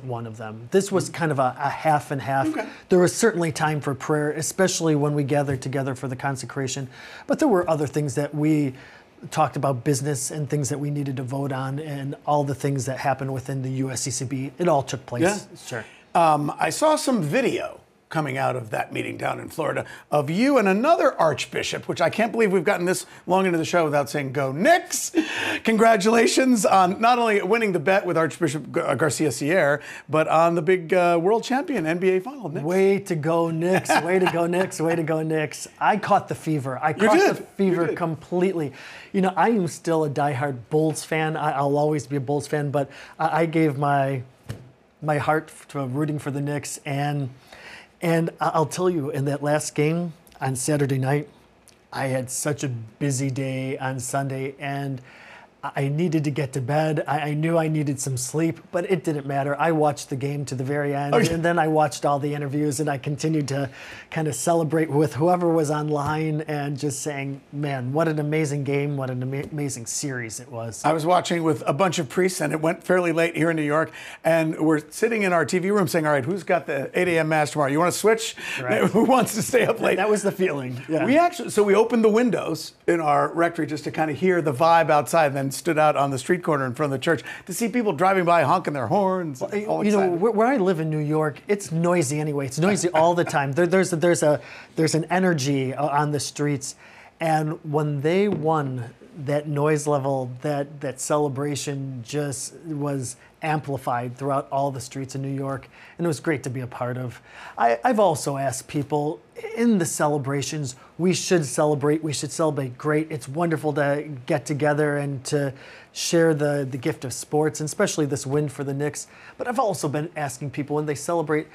one of them. This was kind of a half and half. Okay. There was certainly time for prayer, especially when we gathered together for the consecration. But there were other things that we talked about, business and things that we needed to vote on, and all the things that happened within the USCCB. It all took place. Yeah. Sure. I saw some video coming out of that meeting down in Florida of you and another archbishop, which I can't believe we've gotten this long into the show without saying go Knicks. Congratulations on not only winning the bet with Archbishop Garcia Sierra, but on the big world champion NBA final. Knicks. Way to go, Knicks. Way to go, Knicks. Way to go, Knicks. I caught the fever. I caught the fever completely. You know, I am still a diehard Bulls fan. I'll always be a Bulls fan, but I gave my heart to rooting for the Knicks. And I'll tell you, in that last game on Saturday night, I had such a busy day on Sunday, and I needed to get to bed. I knew I needed some sleep, but it didn't matter. I watched the game to the very end, and then I watched all the interviews, and I continued to kind of celebrate with whoever was online and just saying, man, what an amazing game, what an amazing series it was. I was watching with a bunch of priests, and it went fairly late here in New York, and we're sitting in our TV room saying, all right, who's got the 8 a.m. mass tomorrow? You want to switch? Right. Who wants to stay up late? That was the feeling. Yeah. We opened the windows in our rectory just to kind of hear the vibe outside, and then stood out on the street corner in front of the church to see people driving by honking their horns. Well, you know, where I live in New York, it's noisy anyway. It's noisy all the time. There's an energy on the streets, and when they won, that noise level, that celebration just was amplified throughout all the streets of New York, and it was great to be a part of. I've also asked people in the celebrations, we should celebrate great. It's wonderful to get together and to share the gift of sports, and especially this win for the Knicks. But I've also been asking people when they celebrate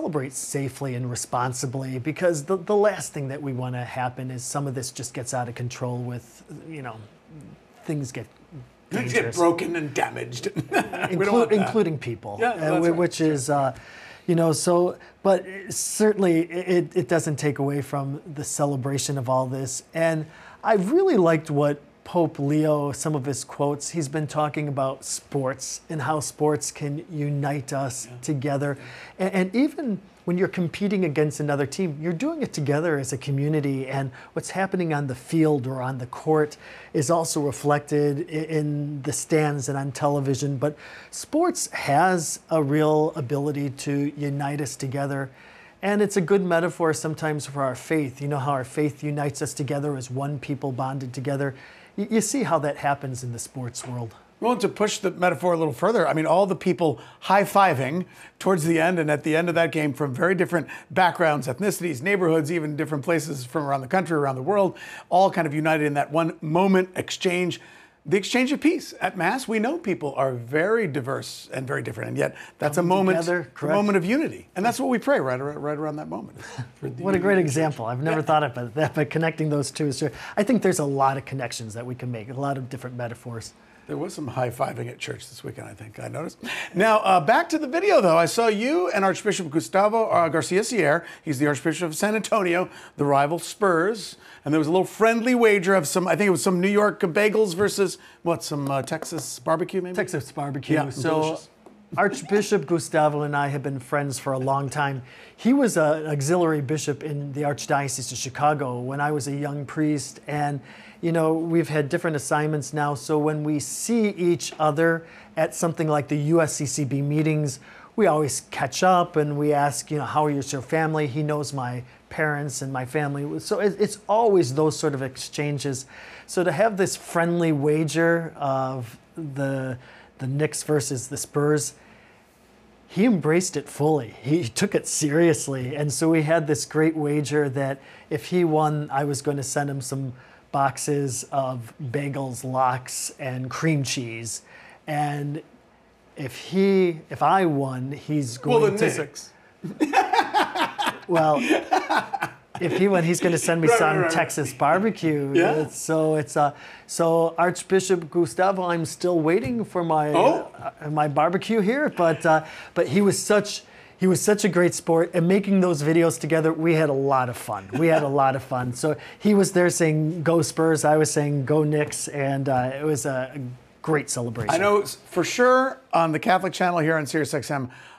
safely and responsibly, because the last thing that we want to happen is some of this just gets out of control with, you know, things get dangerous. Things get broken and damaged. Including people, which is, you know, so, but certainly it doesn't take away from the celebration of all this. And I really liked what Pope Leo, some of his quotes, he's been talking about sports and how sports can unite us together. And even when you're competing against another team, you're doing it together as a community, and what's happening on the field or on the court is also reflected in the stands and on television. But sports has a real ability to unite us together. And it's a good metaphor sometimes for our faith. You know how our faith unites us together as one people bonded together. You see how that happens in the sports world. Well, to push the metaphor a little further, I mean, all the people high-fiving towards the end and at the end of that game from very different backgrounds, ethnicities, neighborhoods, even different places from around the country, around the world, all kind of united in that one moment exchange. The exchange of peace at Mass. We know people are very diverse and very different, and yet that's a moment of unity. And that's what we pray right around that moment. What a great example. I've never thought about that, but connecting those two. So I think there's a lot of connections that we can make, a lot of different metaphors. There was some high-fiving at church this weekend, I think, I noticed. Now, back to the video, though. I saw you and Archbishop Gustavo Garcia Sierra. He's the Archbishop of San Antonio, the rival Spurs. And there was a little friendly wager of some, I think it was some New York bagels versus, some Texas barbecue, maybe? Texas barbecue. Yeah, so delicious. Archbishop Gustavo and I have been friends for a long time. He was an auxiliary bishop in the Archdiocese of Chicago when I was a young priest. And, you know, we've had different assignments now. So when we see each other at something like the USCCB meetings, we always catch up and we ask, you know, how is your family? He knows my parents and my family. So it's always those sort of exchanges. So to have this friendly wager of the Knicks versus the Spurs, he embraced it fully. He took it seriously. And so we had this great wager that if he won, I was going to send him some boxes of bagels, lox, and cream cheese. And if I won, he's going to... Knicks. Well, if he won, he's going to send me some Texas barbecue. Yeah. So Archbishop Gustavo, I'm still waiting for my barbecue here. But he was such a great sport, and making those videos together, we had a lot of fun. So he was there saying "Go Spurs," I was saying "Go Knicks," and it was a great celebration. I know for sure on the Catholic channel here on SiriusXM,